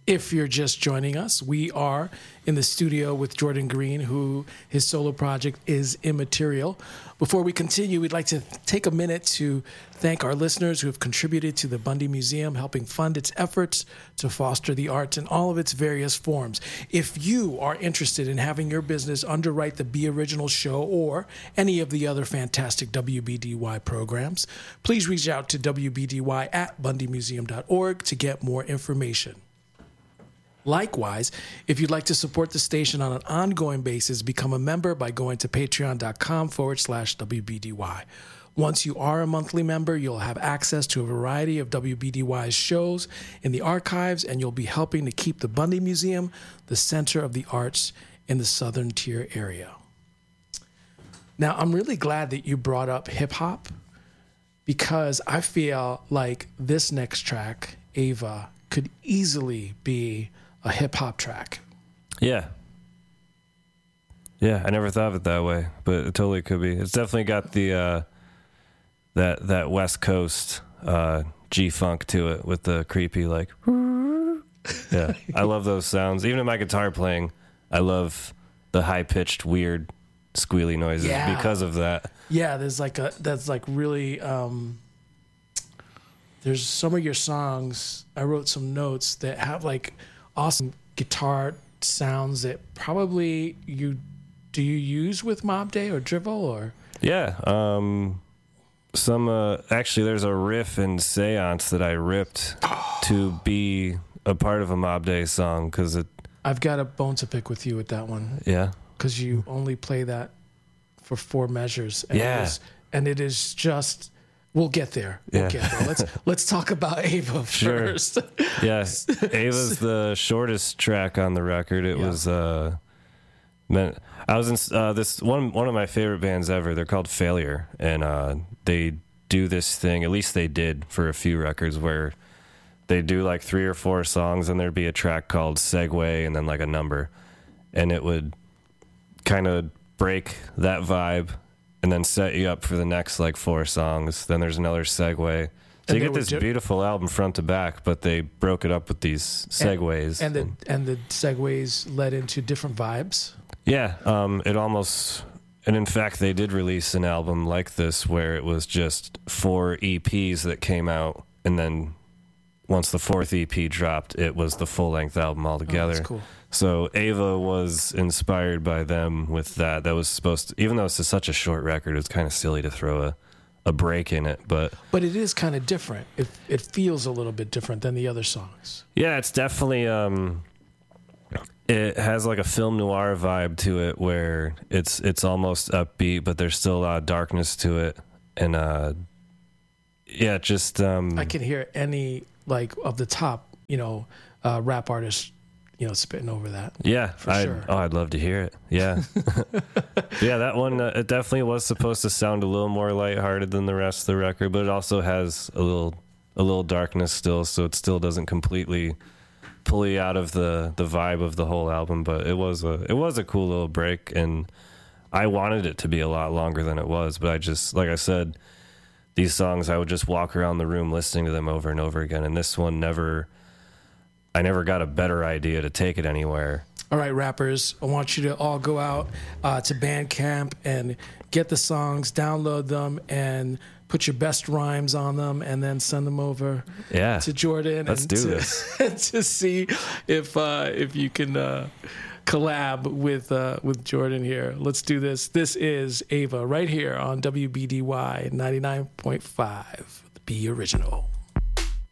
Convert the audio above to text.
If you're just joining us, we are in the studio with Jordan Green, who his solo project is Immaterial. Before we continue, we'd like to take a minute to thank our listeners who have contributed to the Bundy Museum, helping fund its efforts to foster the arts in all of its various forms. If you are interested in having your business underwrite the Be Original show or any of the other fantastic WBDY programs, please reach out to wbdy@bundymuseum.org to get more information. Likewise, if you'd like to support the station on an ongoing basis, become a member by going to patreon.com/WBDY. Once you are a monthly member, you'll have access to a variety of WBDY's shows in the archives, and you'll be helping to keep the Bundy Museum the center of the arts in the Southern Tier area. Now, I'm really glad that you brought up hip-hop, because I feel like this next track, Ava, could easily be a hip-hop track. Yeah, I never thought of it that way, but it totally could be. It's definitely got the that West Coast G-funk to it with the creepy, like, yeah. I love those sounds. Even in my guitar playing, I love the high-pitched, weird, squealy noises because of that. Yeah, that's really... there's some of your songs, I wrote some notes that have like awesome guitar sounds that probably you use with Mob Day or Drivel or? Yeah, actually there's a riff in Seance that I ripped to be a part of a Mob Day song because I've got a bone to pick with you with that one. Yeah. Because you only play that for 4 measures. And it is just... We'll get there. Let's talk about Ava first. Sure. Yes, Ava's the shortest track on the record. It was I was in this one of my favorite bands ever. They're called Failure, and they do this thing. At least they did for a few records where they do like 3 or 4 songs, and there'd be a track called Segue, and then like a number, and it would kind of break that vibe and then set you up for the next like 4 songs. Then there's another segue. So you get this beautiful album front to back, but they broke it up with these segues. And the segues led into different vibes. Yeah, it almost... And in fact, they did release an album like this where it was just 4 EPs that came out, and then once the 4th EP dropped, it was the full-length album altogether. Oh, that's cool. So Ava was inspired by them with that. That was supposed to, even though it's such a short record, it's kind of silly to throw a break in it, but it is kind of different. It feels a little bit different than the other songs. Yeah, it's definitely it has like a film noir vibe to it where it's almost upbeat, but there's still a lot of darkness to it, and I can hear any like of the top rap artists spitting over that. Yeah, for sure. I'd love to hear it. Yeah. Yeah, that one, it definitely was supposed to sound a little more lighthearted than the rest of the record, but it also has a little darkness still, so it still doesn't completely pull you out of the vibe of the whole album, but it was a cool little break, and I wanted it to be a lot longer than it was, but I just, like I said, these songs, I would just walk around the room listening to them over and over again, and this one I never got a better idea to take it anywhere. All right, rappers, I want you to all go out to Bandcamp and get the songs, download them, and put your best rhymes on them, and then send them over to Jordan. Let's do this. To see if you can collab with Jordan here. Let's do this. This is Ava right here on WBDY 99.5, the Be Original.